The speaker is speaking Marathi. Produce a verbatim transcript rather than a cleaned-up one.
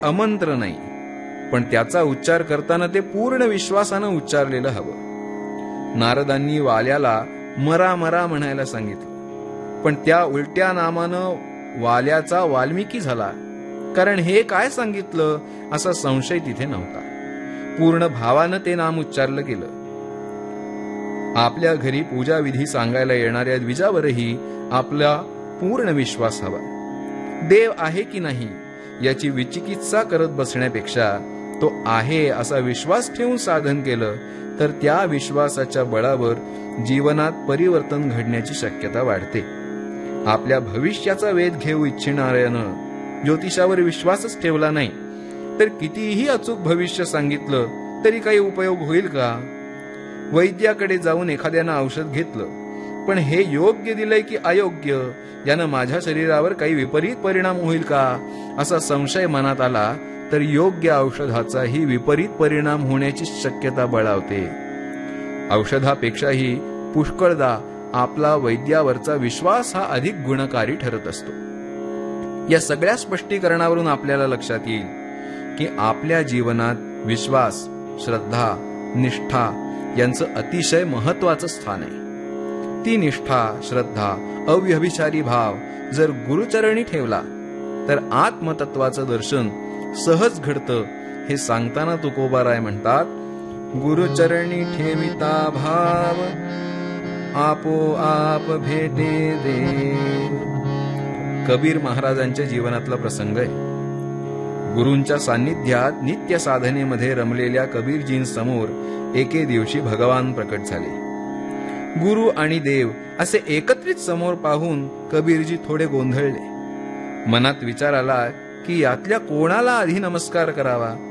अमंत्र नाही, पण त्याचा उच्चार करताना ते पूर्ण विश्वासानं उच्चारलेलं हवं. नारदांनी वाल्याला मरा मरा म्हणायला सांगितलं, पण त्या उलट्या नामानं वाल्याचा वाल्मिकी झाला. कारण हे काय सांगितलं असा संशय तिथे नव्हता. पूर्ण भावानं ते नाम उच्चारलं गेलं. आपल्या घरी पूजा विधी सांगायला येणाऱ्या द्विजावरही आपला पूर्ण विश्वास हवा. देव आहे की नाही याची विचिकित्सा करत बसण्यापेक्षा तो आहे असा विश्वास ठेवून साधन केलं तर त्या विश्वासाच्या बळावर जीवनात परिवर्तन घडण्याची शक्यता वाढते. आपल्या भविष्याचा वेध घेऊ इच्छिणाऱ्यानं ज्योतिषावर विश्वासच ठेवला नाही तर कितीही अचूक भविष्य सांगितलं तरी काही उपयोग होईल का? वैद्याकडे जाऊन एखाद्यानं औषध घेतलं, पण हे योग्य दिलंय की अयोग्य, यानं माझ्या शरीरावर काही विपरीत परिणाम होईल का असा संशय मनात आला तर योग्य औषधाचाही विपरीत परिणाम होण्याची शक्यता बळावते. औषधापेक्षाही पुष्कळदा आपला वैद्यावरचा विश्वास हा अधिक गुणकारी ठरत असतो. या सगळ्या स्पष्टीकरणावरून आपल्याला लक्षात येईल की आपल्या जीवनात विश्वास, श्रद्धा, निष्ठा यांचं अतिशय महत्वाचं स्थान आहे. ती निष्ठा, श्रद्धा, अव्यभिचारी भाव जर गुरुचरणी ठेवला तर आत्मतत्वाचं दर्शन सहज घडतं. हे सांगताना तुकोबाराय म्हणतात, गुरुचरणी ठेविता भाव आपोआप भेटे देव. कबीर महाराजांच्या जीवनातला प्रसंग आहे. गुरूंच्या सान्निध्यात नित्य साधनेमध्ये रमलेल्या कबीरजींसमोर एके दिवशी भगवान प्रकट झाले. गुरु आणि देव असे एकत्रित समोर पाहून कबीरजी थोडे गोंधळले. मनात विचार आला की यातल्या कोणाला आधी नमस्कार करावा.